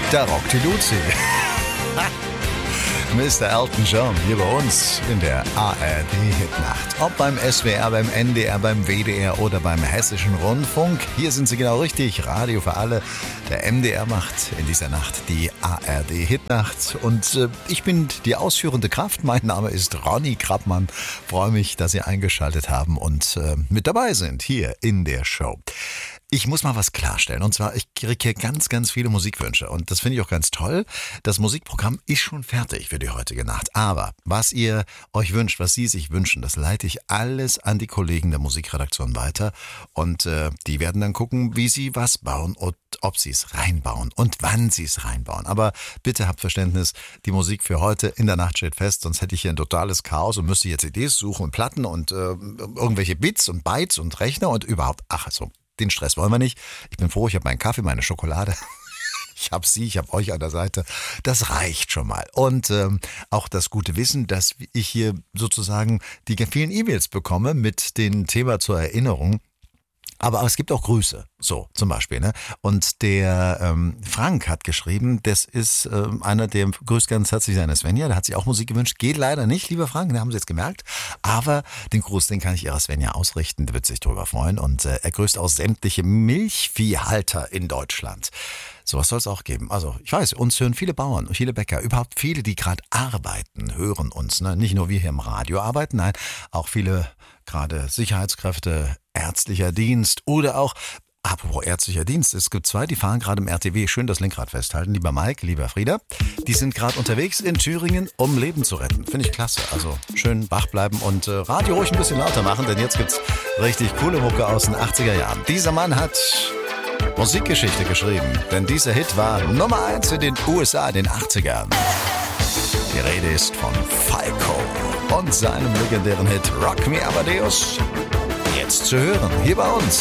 Da rockt die Luzi. Mr. Elton John hier bei uns in der ARD-Hitnacht. Ob beim SWR, beim NDR, beim WDR oder beim Hessischen Rundfunk. Hier sind Sie genau richtig. Radio für alle. Der MDR macht in dieser Nacht die ARD-Hitnacht. Und ich bin die ausführende Kraft. Mein Name ist Ronny Krappmann. Freue mich, dass Sie eingeschaltet haben und mit dabei sind hier in der Show. Ich muss mal was klarstellen. Und zwar, ich kriege hier ganz, ganz viele Musikwünsche. Und das finde ich auch ganz toll. Das Musikprogramm ist schon fertig für die heutige Nacht. Aber was ihr euch wünscht, was Sie sich wünschen, das leite ich alles an die Kollegen der Musikredaktion weiter. Und die werden dann gucken, wie sie was bauen und ob sie es reinbauen und wann sie es reinbauen. Aber bitte habt Verständnis, die Musik für heute in der Nacht steht fest. Sonst hätte ich hier ein totales Chaos und müsste hier CDs suchen und Platten und irgendwelche Bits und Bytes und Rechner und überhaupt. Den Stress wollen wir nicht. Ich bin froh, ich habe meinen Kaffee, meine Schokolade. Ich habe euch an der Seite. Das reicht schon mal. Und auch das gute Wissen, dass ich hier sozusagen die vielen E-Mails bekomme mit dem Thema zur Erinnerung. Aber es gibt auch Grüße, so zum Beispiel. Ne? Und der Frank hat geschrieben, das ist einer, der grüßt ganz herzlich seine Svenja, der hat sich auch Musik gewünscht. Geht leider nicht, lieber Frank, den haben Sie jetzt gemerkt. Aber den Gruß, den kann ich Ihrer Svenja ausrichten, der wird sich darüber freuen. Und er grüßt auch sämtliche Milchviehhalter in Deutschland. Sowas soll es auch geben. Also ich weiß, uns hören viele Bauern und viele Bäcker, überhaupt viele, die gerade arbeiten, hören uns. Ne? Nicht nur wir hier im Radio arbeiten, nein, auch viele gerade Sicherheitskräfte, ärztlicher Dienst oder auch, apropos ärztlicher Dienst, es gibt zwei, die fahren gerade im RTW, schön das Lenkrad festhalten. Lieber Mike, lieber Frieda, die sind gerade unterwegs in Thüringen, um Leben zu retten. Finde ich klasse. Also schön wach bleiben und Radio ruhig ein bisschen lauter machen, denn jetzt gibt's richtig coole Mucke aus den 80er Jahren. Dieser Mann hat Musikgeschichte geschrieben, denn dieser Hit war Nummer 1 in den USA in den 80ern. Die Rede ist von Falco und seinem legendären Hit Rock Me Amadeus. Jetzt zu hören, hier bei uns